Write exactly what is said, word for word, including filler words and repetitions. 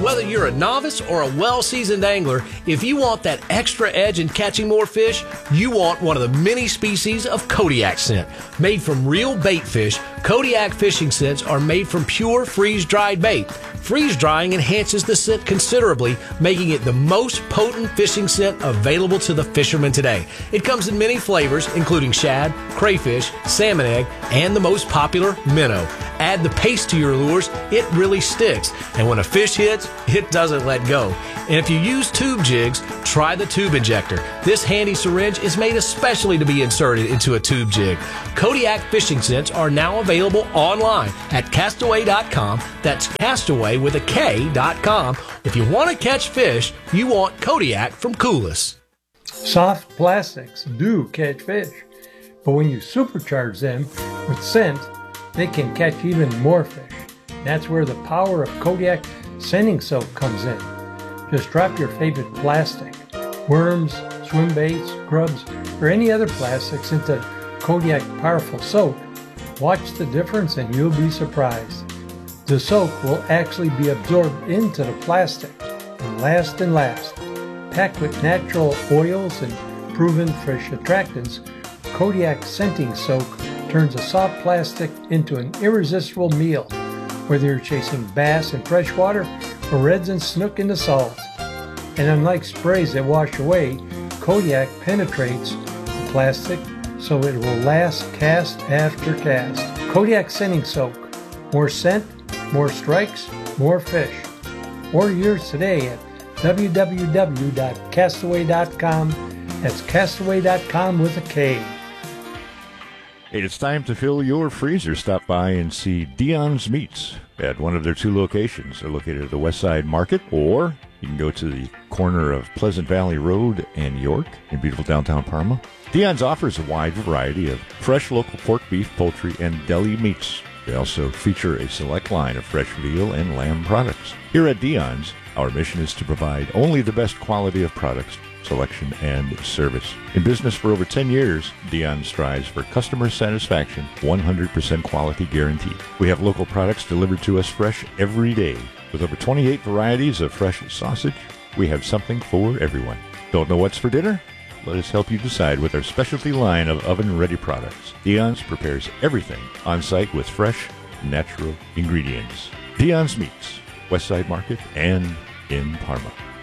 Whether you're a novice or a well-seasoned angler, if you want that extra edge in catching more fish, you want one of the many species of Kodiak scent. Made from real bait fish, Kodiak fishing scents are made from pure freeze-dried bait. Freeze-drying enhances the scent considerably, making it the most potent fishing scent available to the fishermen today. It comes in many flavors, including shad, crayfish, salmon egg, and the most popular, minnow. Add the paste to your lures, it really sticks. And when a fish hits, it doesn't let go. And if you use tube jigs, try the tube injector. This handy syringe is made especially to be inserted into a tube jig. Kodiak fishing scents are now available online at castaway dot com. That's Castaway with a K dot com. If you want to catch fish, you want Kodiak from Coulis. Soft plastics do catch fish, but when you supercharge them with scent, they can catch even more fish. That's where the power of Kodiak Scenting Soap comes in. Just drop your favorite plastic, worms, swim baits, grubs, or any other plastics into Kodiak Powerful Soap. Watch the difference and you'll be surprised. The soap will actually be absorbed into the plastic and last and last. Packed with natural oils and proven fresh attractants, Kodiak Scenting Soap turns a soft plastic into an irresistible meal, whether you're chasing bass in freshwater or reds and snook in the salt. And unlike sprays that wash away, Kodiak penetrates the plastic so it will last cast after cast. Kodiak Scenting Soap. More scent, more strikes, more fish. Order yours today at w w w dot castaway dot com. That's castaway dot com with a K. Hey, it's time to fill your freezer. Stop by and see Dion's Meats at one of their two locations. They're located at the West Side Market, or you can go to the corner of Pleasant Valley Road and York in beautiful downtown Parma. Dion's offers a wide variety of fresh local pork, beef, poultry, and deli meats. They also feature a select line of fresh veal and lamb products. Here at Dion's, our mission is to provide only the best quality of products, selection, and service. In business for over ten years, Dion strives for customer satisfaction, one hundred percent quality guarantee. We have local products delivered to us fresh every day. With over twenty-eight varieties of fresh sausage, we have something for everyone. Don't know what's for dinner? Let us help you decide with our specialty line of oven-ready products. Dion's prepares everything on-site with fresh, natural ingredients. Dion's Meats, West Side Market, and in Parma.